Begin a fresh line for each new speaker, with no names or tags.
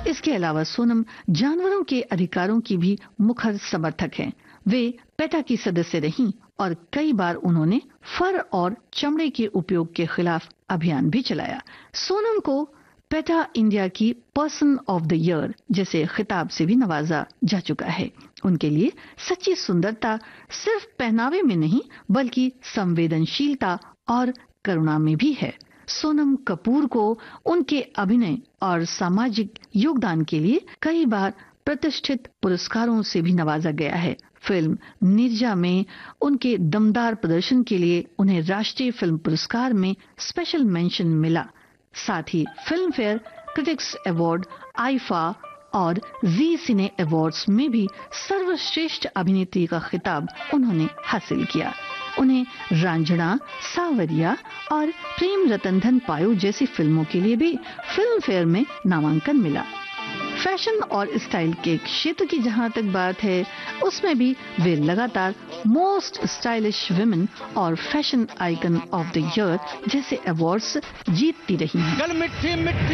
इसके अलावा सोनम जानवरों के अधिकारों की भी मुखर समर्थक हैं। वे पेटा की सदस्य रहीं और कई बार उन्होंने फर और चमड़े के उपयोग के खिलाफ अभियान भी चलाया। सोनम को पेटा इंडिया की पर्सन ऑफ द ईयर जैसे खिताब से भी नवाजा जा चुका है। उनके लिए सच्ची सुंदरता सिर्फ पहनावे में नहीं बल्कि संवेदनशीलता और करुणा में भी है। सोनम कपूर को उनके अभिनय और सामाजिक योगदान के लिए कई बार प्रतिष्ठित पुरस्कारों से भी नवाजा गया है। फिल्म निर्जा में उनके दमदार प्रदर्शन के लिए उन्हें राष्ट्रीय फिल्म पुरस्कार में स्पेशल मेंशन मिला। साथ ही film fair, critics award, IIFA और जी सिने अवार्ड्स में भी सर्वश्रेष्ठ अभिनेत्री का खिताब उन्होंने हासिल किया। उन्हें रांझणा, सावरिया और प्रेम रतन धन पायो जैसी फिल्मों के लिए भी फिल्म फेयर में नामांकन मिला। फैशन और स्टाइल के क्षेत्र की जहां तक बात है, उसमें भी वे लगातार मोस्ट स्टाइलिश वुमेन और fashion icon of the year जैसे अवार्ड्स जीतती रही हैं।